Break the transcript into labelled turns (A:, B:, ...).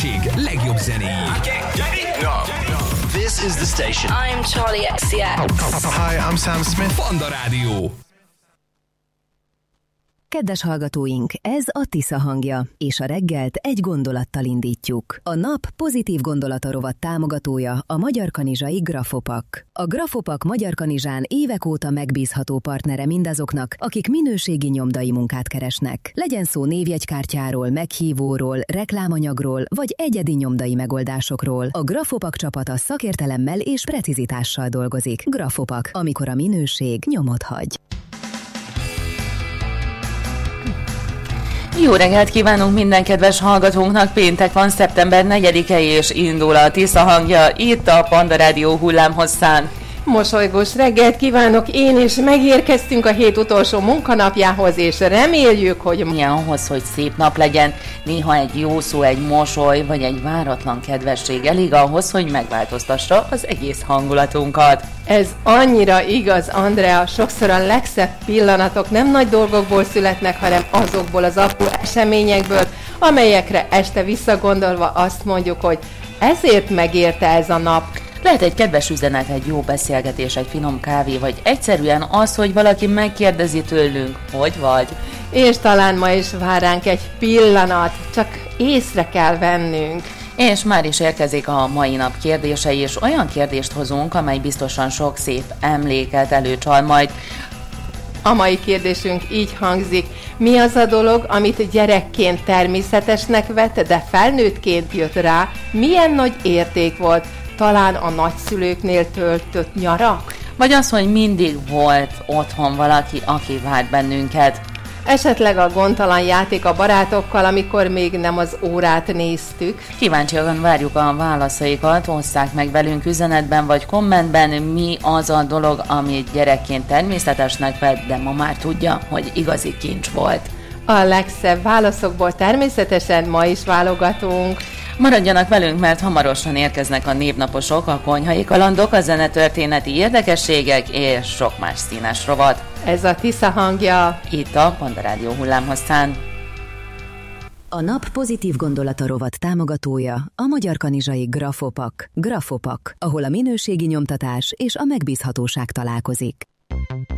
A: térség legjobb zenéi.
B: This is the station.
C: I'm Charlie XCX.
D: Hi, I'm Sam Smith.
A: Panda Rádió.
E: Kedves hallgatóink, ez a Tisza hangja, és a reggelt egy gondolattal indítjuk. A nap pozitív gondolata rovat támogatója a Magyar Kanizsai Grafopak. A Grafopak Magyar Kanizsán évek óta megbízható partnere mindazoknak, akik minőségi nyomdai munkát keresnek. Legyen szó névjegykártyáról, meghívóról, reklámanyagról vagy egyedi nyomdai megoldásokról. A Grafopak csapata szakértelemmel és precizitással dolgozik. Grafopak, amikor a minőség nyomot hagy.
F: Jó reggelt kívánunk minden kedves hallgatónknak, péntek van, szeptember 4-e és indul a Tisza hangja itt a Panda Rádió hullámhosszán.
G: Mosolygós reggelt kívánok én is, megérkeztünk a hét utolsó munkanapjához, és reméljük, hogy
F: milyen ahhoz, hogy szép nap legyen, néha egy jó szó, egy mosoly, vagy egy váratlan kedvesség elég ahhoz, hogy megváltoztassa az egész hangulatunkat.
G: Ez annyira igaz, Andrea, sokszor a legszebb pillanatok nem nagy dolgokból születnek, hanem azokból az apró eseményekből, amelyekre este visszagondolva azt mondjuk, hogy ezért megérte ez a nap.
F: Lehet egy kedves üzenet, egy jó beszélgetés, egy finom kávé, vagy egyszerűen az, hogy valaki megkérdezi tőlünk, hogy vagy.
G: És talán ma is vár ránk egy pillanat, csak észre kell vennünk.
F: És már is érkezik a mai nap kérdése, és olyan kérdést hozunk, amely biztosan sok szép emléket előcsal majd.
G: A mai kérdésünk így hangzik: mi az a dolog, amit gyerekként természetesnek vett, de felnőttként jött rá, milyen nagy érték volt? Talán a nagyszülőknél töltött nyarak?
F: Vagy az, hogy mindig volt otthon valaki, aki várt bennünket?
G: Esetleg a gondtalan játék a barátokkal, amikor még nem az órát néztük?
F: Kíváncsian várjuk a válaszaikat, osszák meg velünk üzenetben vagy kommentben, mi az a dolog, amit gyerekként természetesnek vett, de ma már tudja, hogy igazi kincs volt.
G: A legszebb válaszokból természetesen ma is válogatunk.
F: Maradjanak velünk, mert hamarosan érkeznek a névnaposok, a konyhai kalandok, a zenetörténeti érdekességek és sok más színes rovat.
G: Ez a Tisza hangja
F: itt a Panda Rádió hullámhosszán.
E: A nap pozitív gondolata rovat támogatója a Magyar Kanizsai Grafopak. Grafopak, ahol a minőségi nyomtatás és a megbízhatóság találkozik.